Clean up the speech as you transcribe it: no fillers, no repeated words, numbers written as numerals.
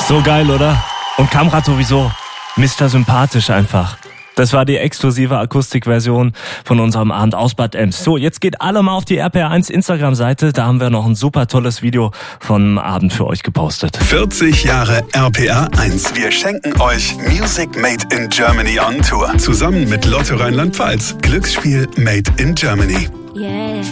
So geil, oder? Und Kamrat sowieso. Mr. Sympathisch einfach. Das war die exklusive Akustikversion von unserem Abend aus Bad Ems. So, jetzt geht alle mal auf die RPR1 Instagram-Seite. Da haben wir noch ein super tolles Video vom Abend für euch gepostet. 40 Jahre RPR1. Wir schenken euch Music Made in Germany on Tour. Zusammen mit Lotto Rheinland-Pfalz. Glücksspiel Made in Germany. Yeah.